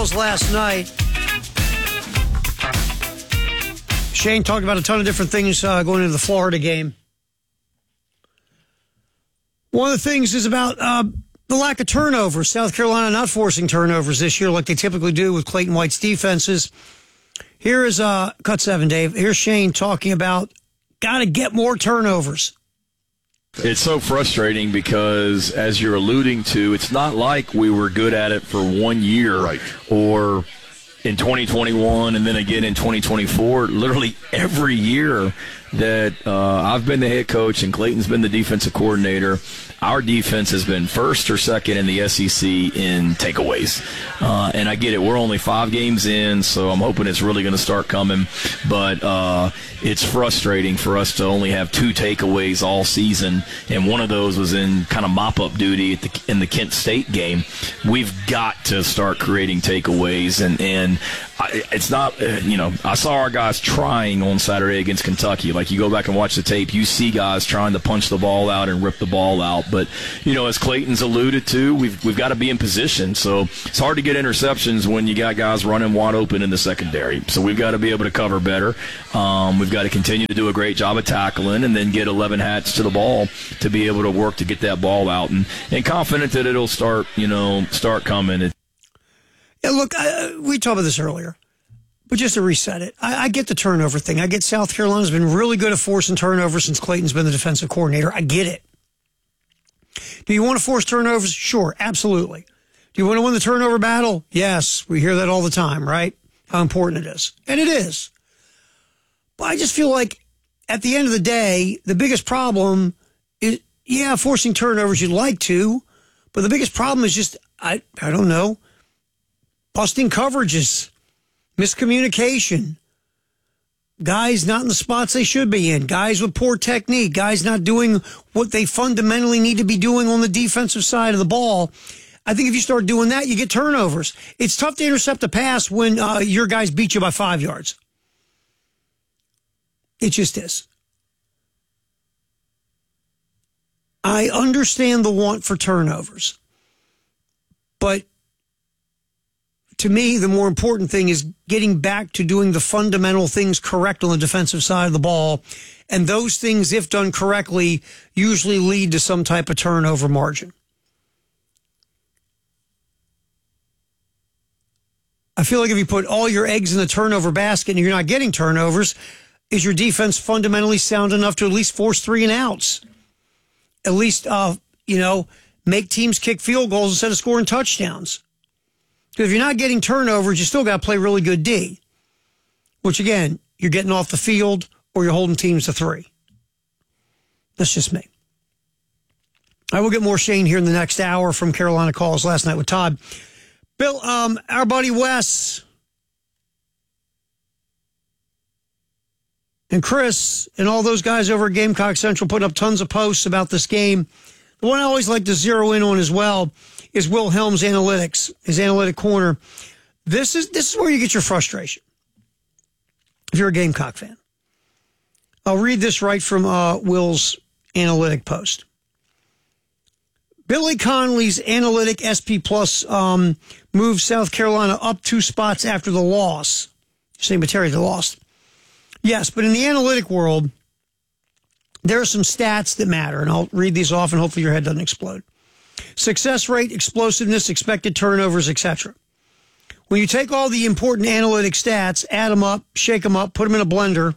Last night, Shane talked about a ton of different things going into the Florida game. One of the things is about the lack of turnovers. South Carolina not forcing turnovers this year like they typically do with Clayton White's defenses. Here is cut 7, Dave. Here's Shane talking about got to get more turnovers. It's so frustrating because, as you're alluding to, it's not like we were good at it for 1 year, right, or in 2021 and then again in 2024. Literally every year that I've been the head coach and Clayton's been the defensive coordinator, our defense has been first or second in the SEC in takeaways. And I get it, we're only 5 games in, so I'm hoping it's really going to start coming. But it's frustrating for us to only have 2 takeaways all season, and one of those was in kind of mop-up duty in the Kent State game. We've got to start creating takeaways, and it's not, I saw our guys trying on Saturday against Kentucky. Like, you go back and watch the tape, you see guys trying to punch the ball out and rip the ball out. But, as Clayton's alluded to, we've got to be in position. So it's hard to get interceptions when you got guys running wide open in the secondary. So we've got to be able to cover better. We've got to continue to do a great job of tackling and then get 11 hats to the ball to be able to work to get that ball out. And confident that it'll start coming. Yeah, look, we talked about this earlier, but just to reset it, I get the turnover thing. I get South Carolina's been really good at forcing turnovers since Clayton's been the defensive coordinator. I get it. Do you want to force turnovers? Sure, absolutely. Do you want to win the turnover battle? Yes, we hear that all the time, right? How important it is. And it is. But I just feel like at the end of the day, the biggest problem is, forcing turnovers you'd like to, but the biggest problem is just, I don't know, busting coverages, miscommunication, guys not in the spots they should be in, guys with poor technique, guys not doing what they fundamentally need to be doing on the defensive side of the ball. I think if you start doing that, you get turnovers. It's tough to intercept a pass when your guys beat you by 5 yards. It just is. I understand the want for turnovers, but to me, the more important thing is getting back to doing the fundamental things correct on the defensive side of the ball. And those things, if done correctly, usually lead to some type of turnover margin. I feel like if you put all your eggs in the turnover basket and you're not getting turnovers, is your defense fundamentally sound enough to at least force 3 and outs? At least, make teams kick field goals instead of scoring touchdowns. Because if you're not getting turnovers, you still got to play really good D, which, again, you're getting off the field or you're holding teams to 3. That's just me. I will get more Shane here in the next hour from Carolina Calls Last Night with Todd. Bill, our buddy Wes and Chris and all those guys over at Gamecock Central putting up tons of posts about this game. The one I always like to zero in on as well is Will Helms' analytics, his analytic corner. This is where you get your frustration if you're a Gamecock fan. I'll read this right from Will's analytic post. Billy Connolly's analytic SP Plus moved South Carolina up 2 spots after the loss. Same material, they lost. Yes, but in the analytic world, there are some stats that matter, and I'll read these off, and hopefully your head doesn't explode. Success rate, explosiveness, expected turnovers, etc. When you take all the important analytic stats, add them up, shake them up, put them in a blender,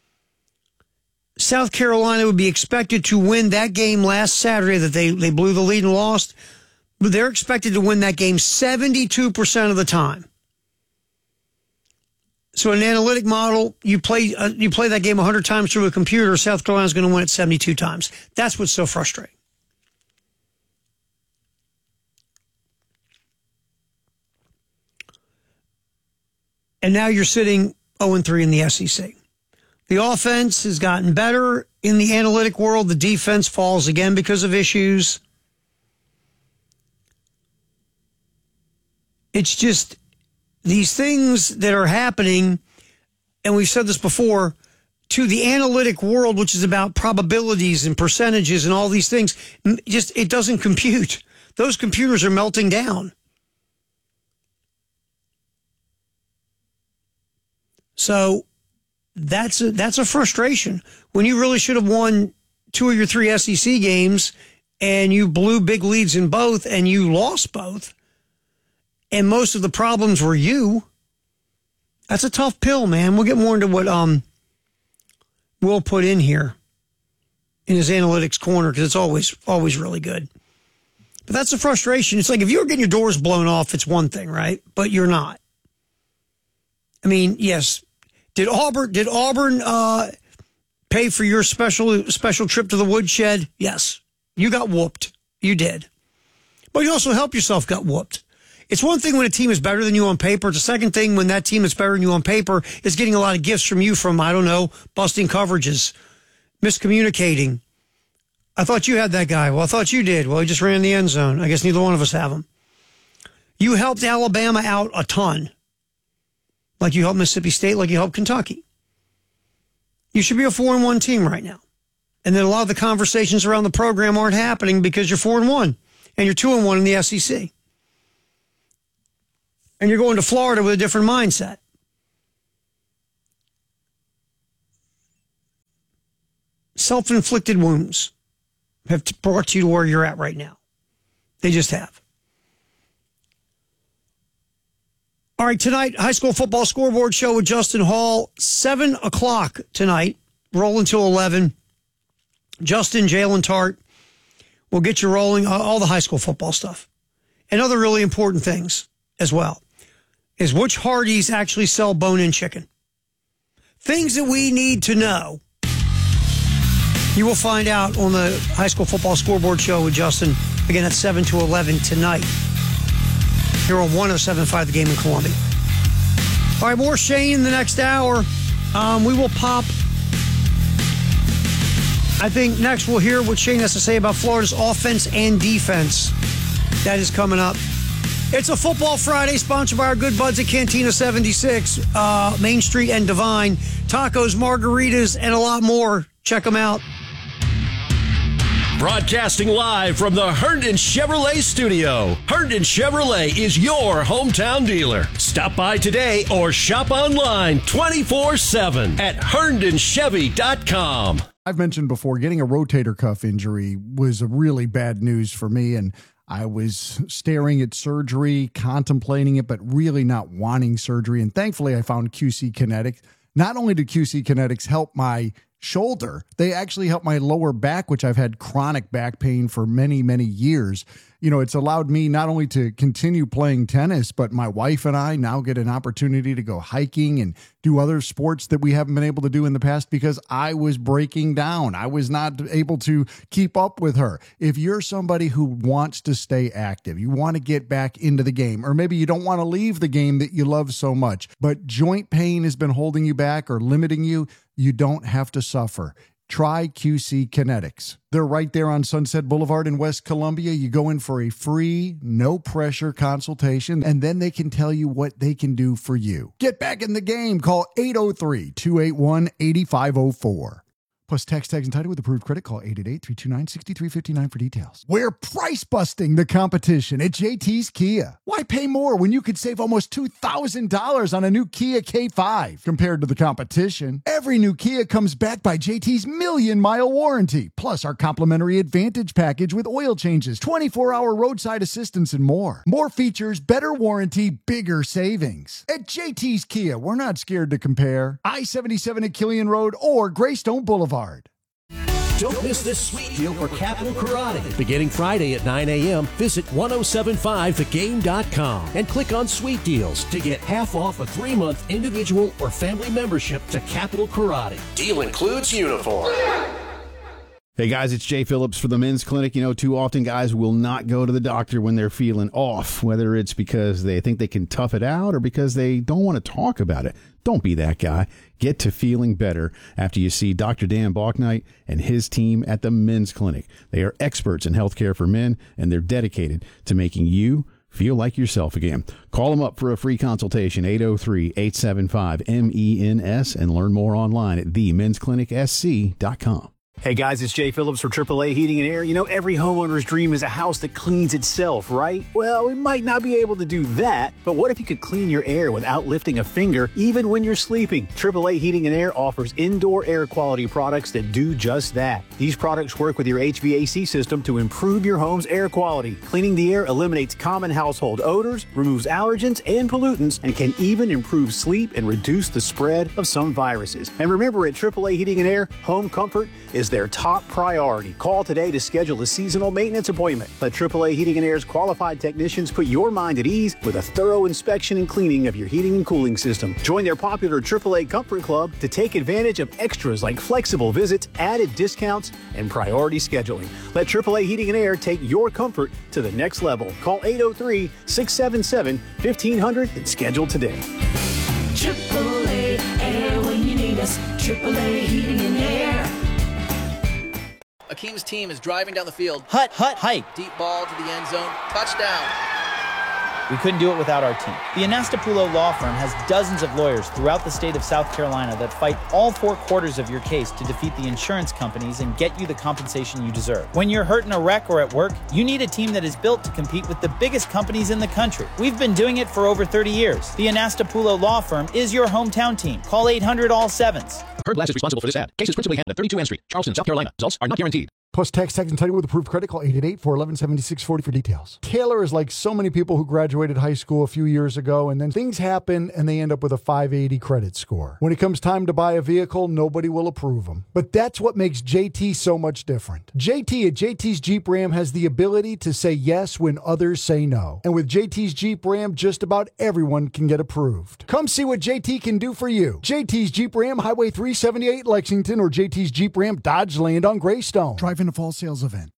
South Carolina would be expected to win that game last Saturday that they blew the lead and lost. But they're expected to win that game 72% of the time. So in an analytic model, you play that game 100 times through a computer, South Carolina's going to win it 72 times. That's what's so frustrating. And now you're sitting 0-3 in the SEC. The offense has gotten better in the analytic world. The defense falls again because of issues. It's just these things that are happening, and we've said this before, to the analytic world, which is about probabilities and percentages and all these things, it doesn't compute. Those computers are melting down. So that's a frustration when you really should have won 2 of your 3 SEC games and you blew big leads in both and you lost both. And most of the problems were you. That's a tough pill, man. We'll get more into what Will put in here in his analytics corner because it's always really good. But that's the frustration. It's like if you were getting your doors blown off, it's one thing, right? But you're not. I mean, yes. Did Auburn pay for your special trip to the woodshed? Yes. You got whooped. You did. But you also helped yourself got whooped. It's one thing when a team is better than you on paper. It's a second thing when that team that's better than you on paper is getting a lot of gifts from you from, I don't know, busting coverages, miscommunicating. I thought you had that guy. Well, I thought you did. Well, he just ran in the end zone. I guess neither one of us have him. You helped Alabama out a ton. Like you helped Mississippi State, like you helped Kentucky. You should be a 4-1 team right now. And then a lot of the conversations around the program aren't happening because you're 4-1 and you're 2-1 in the SEC. And you're going to Florida with a different mindset. Self-inflicted wounds have brought you to where you're at right now. They just have. All right, tonight, high school football scoreboard show with Justin Hall, 7 o'clock tonight, roll until 11. Justin, Jalen Tart will get you rolling, all the high school football stuff. And other really important things as well is which Hardee's actually sell bone-in chicken. Things that we need to know. You will find out on the high school football scoreboard show with Justin, again at 7 to 11 tonight. Here on 107.5 The Game in Columbia. All right, more Shane in the next hour. We will pop. I think next we'll hear what Shane has to say about Florida's offense and defense. That is coming up. It's a Football Friday sponsored by our good buds at Cantina 76, Main Street and Divine. Tacos, margaritas, and a lot more. Check them out. Broadcasting live from the Herndon Chevrolet studio. Herndon Chevrolet is your hometown dealer. Stop by today or shop online 24/7 at herndonchevy.com. I've mentioned before, getting a rotator cuff injury was a really bad news for me, and I was staring at surgery, contemplating it, but really not wanting surgery. And thankfully, I found QC Kinetics. Not only did QC Kinetics help my shoulder, they actually helped my lower back, which I've had chronic back pain for many, many years. You know, it's allowed me not only to continue playing tennis, but my wife and I now get an opportunity to go hiking and do other sports that we haven't been able to do in the past because I was breaking down. I was not able to keep up with her. If you're somebody who wants to stay active, you want to get back into the game, or maybe you don't want to leave the game that you love so much, but joint pain has been holding you back or limiting you, you don't have to suffer. Try QC Kinetics. They're right there on Sunset Boulevard in West Columbia. You go in for a free, no-pressure consultation, and then they can tell you what they can do for you. Get back in the game. Call 803-281-8504. Plus text tags and title with approved credit. Call 888-329-6359 for details. We're price busting the competition at JT's Kia. Why pay more when you could save almost $2,000 on a new Kia K5 compared to the competition? Every new Kia comes backed by JT's million-mile warranty, plus our complimentary Advantage package with oil changes, 24-hour roadside assistance, and more. More features, better warranty, bigger savings. At JT's Kia, we're not scared to compare. I-77 at Killian Road or Greystone Boulevard. Don't miss this sweet deal for Capital Karate. Beginning Friday at 9 a.m., visit 1075thegame.com and click on Sweet Deals to get half off a 3-month individual or family membership to Capital Karate. Deal includes uniform. Hey guys, it's Jay Phillips for the Men's Clinic. You know, too often guys will not go to the doctor when they're feeling off, whether it's because they think they can tough it out or because they don't want to talk about it. Don't be that guy. Get to feeling better after you see Dr. Dan Balknight and his team at the Men's Clinic. They are experts in healthcare for men, and they're dedicated to making you feel like yourself again. Call them up for a free consultation, 803-875-MENS, and learn more online at themensclinicsc.com. Hey guys, it's Jay Phillips for AAA Heating and Air. You know, every homeowner's dream is a house that cleans itself, right? Well, we might not be able to do that, but what if you could clean your air without lifting a finger, even when you're sleeping? AAA Heating and Air offers indoor air quality products that do just that. These products work with your HVAC system to improve your home's air quality. Cleaning the air eliminates common household odors, removes allergens and pollutants, and can even improve sleep and reduce the spread of some viruses. And remember, at AAA Heating and Air, home comfort is their top priority. Call today to schedule a seasonal maintenance appointment. Let AAA Heating and Air's qualified technicians put your mind at ease with a thorough inspection and cleaning of your heating and cooling system. Join their popular AAA Comfort Club to take advantage of extras like flexible visits, added discounts, and priority scheduling. Let AAA Heating and Air take your comfort to the next level. Call 803-677-1500 and schedule today. AAA Air when you need us. AAA Heating and Air. Akeem's team is driving down the field. Hut, hike. Deep ball to the end zone. Touchdown. We couldn't do it without our team. The Anastapulo Law Firm has dozens of lawyers throughout the state of South Carolina that fight all 4 quarters of your case to defeat the insurance companies and get you the compensation you deserve. When you're hurt in a wreck or at work, you need a team that is built to compete with the biggest companies in the country. We've been doing it for over 30 years. The Anastapulo Law Firm is your hometown team. Call 800-ALL-7s. Heard Glass is responsible for this ad. Case is principally handled at 32 N Street, Charleston, South Carolina. Results are not guaranteed. Plus tax entitlement with approved credit. Call 888-411-7640 for details. Taylor is like so many people who graduated high school a few years ago, and then things happen and they end up with a 580 credit score. When it comes time to buy a vehicle, nobody will approve them. But that's what makes JT so much different. JT at JT's Jeep Ram has the ability to say yes when others say no. And with JT's Jeep Ram, just about everyone can get approved. Come see what JT can do for you. JT's Jeep Ram, Highway 378 Lexington, or JT's Jeep Ram Dodge Land on Greystone. Drive into Fall Sales Event.